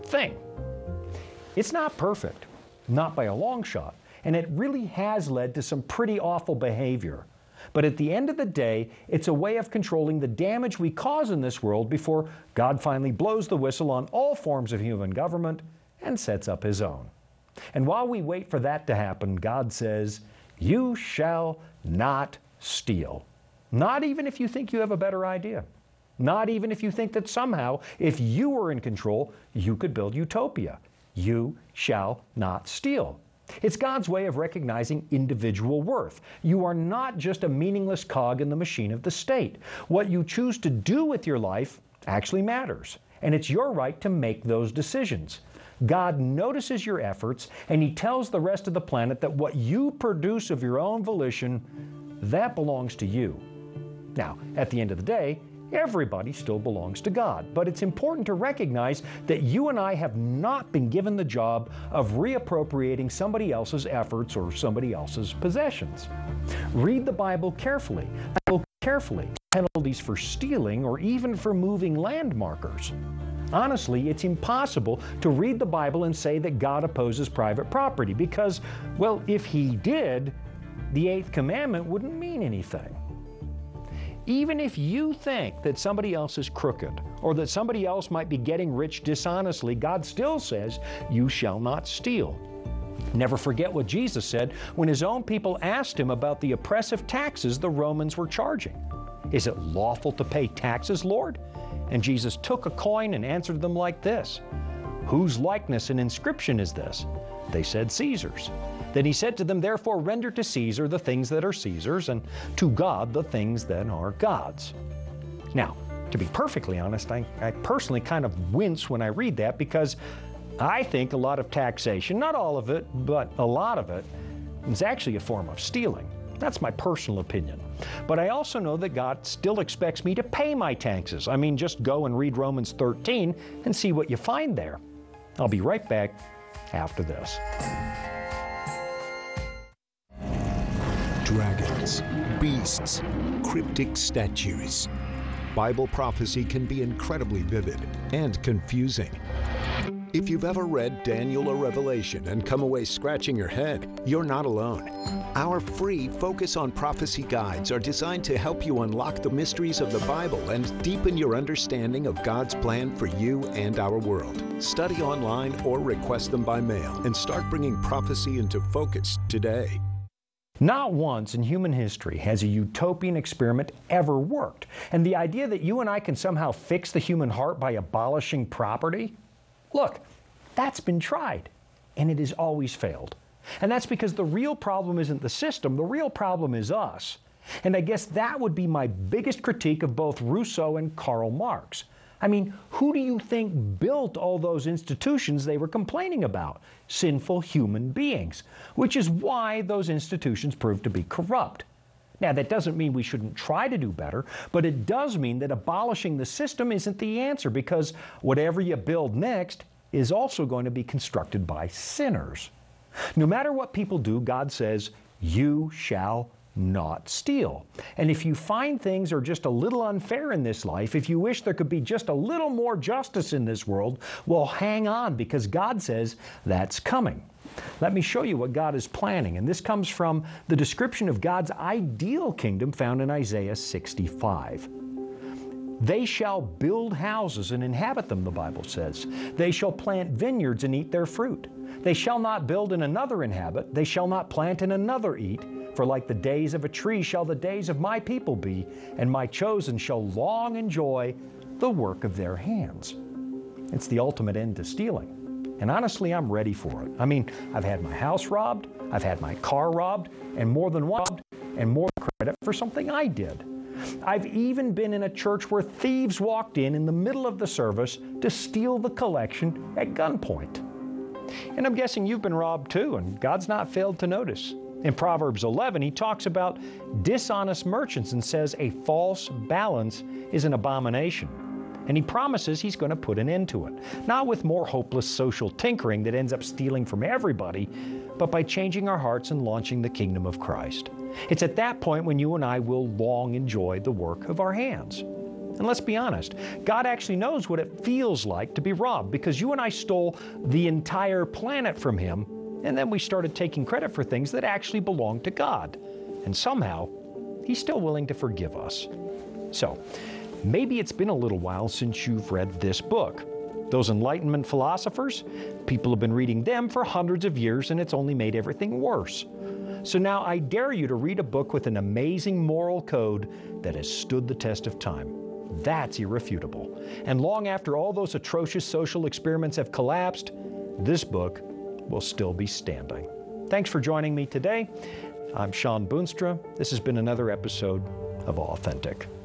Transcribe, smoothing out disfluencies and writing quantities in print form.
thing. It's not perfect, not by a long shot, and it really has led to some pretty awful behavior. But at the end of the day, it's a way of controlling the damage we cause in this world before God finally blows the whistle on all forms of human government and sets up His own. And while we wait for that to happen, God says, "You shall not steal." Not even if you think you have a better idea. Not even if you think that somehow, if you were in control, you could build utopia. You shall not steal. It's God's way of recognizing individual worth. You are not just a meaningless cog in the machine of the state. What you choose to do with your life actually matters, and it's your right to make those decisions. God notices your efforts, and He tells the rest of the planet that what you produce of your own volition, that belongs to you. Now, at the end of the day, everybody still belongs to God, but it's important to recognize that you and I have not been given the job of reappropriating somebody else's efforts or somebody else's possessions. Read the Bible carefully. Penalties for stealing or even for moving landmarkers. Honestly, it's impossible to read the Bible and say that God opposes private property because, well, if He did, the 8th commandment wouldn't mean anything. Even if you think that somebody else is crooked or that somebody else might be getting rich dishonestly, God still says, "You shall not steal." Never forget what Jesus said when His own people asked Him about the oppressive taxes the Romans were charging. "Is it lawful to pay taxes, Lord?" And Jesus took a coin and answered them like this, "Whose likeness and inscription is this?" They said, "Caesar's." Then He said to them, "Therefore render to Caesar the things that are Caesar's, and to God the things that are God's." Now, to be perfectly honest, I personally kind of wince when I read that because I think a lot of taxation, not all of it, but a lot of it, is actually a form of stealing. That's my personal opinion. But I also know that God still expects me to pay my taxes. I mean, just go and read Romans 13 and see what you find there. I'll be right back after this. Dragons, beasts, cryptic statues. Bible prophecy can be incredibly vivid and confusing. If you've ever read Daniel or Revelation and come away scratching your head, you're not alone. Our free Focus on Prophecy guides are designed to help you unlock the mysteries of the Bible and deepen your understanding of God's plan for you and our world. Study online or request them by mail and start bringing prophecy into focus today. Not once in human history has a utopian experiment ever worked. And the idea that you and I can somehow fix the human heart by abolishing property? Look, that's been tried, and it has always failed. And that's because the real problem isn't the system, the real problem is us. And I guess that would be my biggest critique of both Rousseau and Karl Marx. I mean, who do you think built all those institutions they were complaining about? Sinful human beings, which is why those institutions proved to be corrupt. Now, that doesn't mean we shouldn't try to do better, but it does mean that abolishing the system isn't the answer, because whatever you build next is also going to be constructed by sinners. No matter what people do, God says, "You shall not steal." And if you find things are just a little unfair in this life, if you wish there could be just a little more justice in this world, well, hang on, because God says that's coming. Let me show you what God is planning, and this comes from the description of God's ideal kingdom found in Isaiah 65. "They shall build houses and inhabit them," the Bible says. "They shall plant vineyards and eat their fruit. They shall not build and another inhabit. They shall not plant and another eat. For like the days of a tree shall the days of my people be, and my chosen shall long enjoy the work of their hands." It's the ultimate end to stealing. And honestly, I'm ready for it. I mean, I've had my house robbed, I've had my car robbed, and more than one, and more credit for something I did. I've even been in a church where thieves walked in the middle of the service to steal the collection at gunpoint. And I'm guessing you've been robbed too, and God's not failed to notice. In Proverbs 11, He talks about dishonest merchants and says a false balance is an abomination. And He promises He's going to put an end to it. Not with more hopeless social tinkering that ends up stealing from everybody, but by changing our hearts and launching the kingdom of Christ. It's at that point when you and I will long enjoy the work of our hands. And let's be honest, God actually knows what it feels like to be robbed, because you and I stole the entire planet from Him, and then we started taking credit for things that actually belong to God. And somehow, He's still willing to forgive us. So, maybe it's been a little while since you've read this book. Those Enlightenment philosophers, people have been reading them for hundreds of years, and it's only made everything worse. So now I dare you to read a book with an amazing moral code that has stood the test of time. That's irrefutable. And long after all those atrocious social experiments have collapsed, this book will still be standing. Thanks for joining me today. I'm Shawn Boonstra. This has been another episode of Authentic.